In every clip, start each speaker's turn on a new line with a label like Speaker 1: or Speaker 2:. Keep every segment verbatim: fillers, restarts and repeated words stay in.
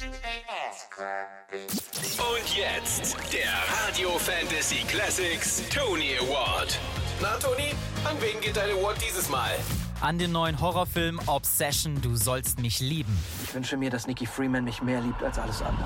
Speaker 1: Und jetzt der Radio Fantasy Classics Tony Award.
Speaker 2: Na Toni, an wen geht dein Award dieses Mal?
Speaker 3: An den neuen Horrorfilm Obsession, du sollst mich lieben.
Speaker 4: Ich wünsche mir, dass Nikki Freeman mich mehr liebt als alles andere.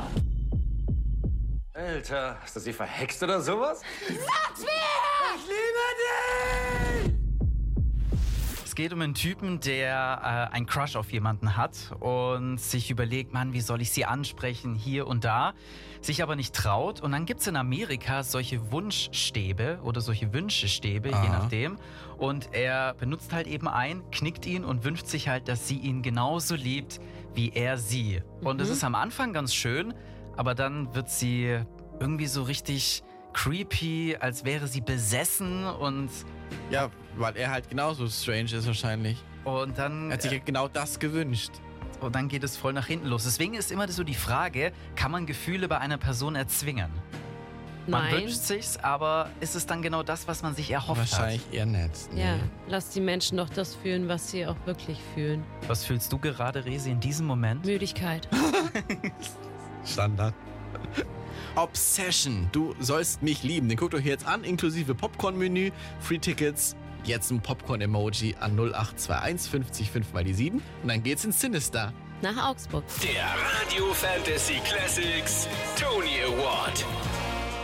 Speaker 5: Alter, hast du sie verhext oder sowas?
Speaker 6: Sag's mir!
Speaker 5: Ich liebe dich!
Speaker 3: Es geht um einen Typen, der äh, einen Crush auf jemanden hat und sich überlegt, Mann, wie soll ich sie ansprechen, hier und da, sich aber nicht traut. Und dann gibt's in Amerika solche Wunschstäbe oder solche Wünschestäbe,
Speaker 7: Aha.
Speaker 3: je nachdem. Und er benutzt halt eben einen, knickt ihn und wünscht sich halt, dass sie ihn genauso liebt, wie er sie. Und es ist am Anfang ganz schön, aber dann wird sie irgendwie so richtig creepy, als wäre sie besessen und...
Speaker 7: Ja, weil er halt genauso strange ist wahrscheinlich.
Speaker 3: Und dann...
Speaker 7: Er hat sich ja genau das gewünscht.
Speaker 3: Und dann geht es voll nach hinten los. Deswegen ist immer so die Frage, kann man Gefühle bei einer Person erzwingen? Man
Speaker 6: Nein.
Speaker 3: wünscht sich's, aber ist es dann genau das, was man sich erhofft
Speaker 7: Wahrscheinlich eher nett. Nee.
Speaker 6: Ja, lass die Menschen doch das fühlen, was sie auch wirklich fühlen.
Speaker 3: hat? Was fühlst du gerade, Resi, in diesem Moment?
Speaker 6: Müdigkeit.
Speaker 7: Standard. Obsession, du sollst mich lieben. Den guckt euch jetzt an, inklusive Popcorn-Menü, Free Tickets, jetzt ein Popcorn-Emoji an null acht zwei eins fünfzig fünf mal die sieben und dann geht's ins Sinister.
Speaker 6: Nach Augsburg.
Speaker 1: Der Radio Fantasy Classics Tony Award.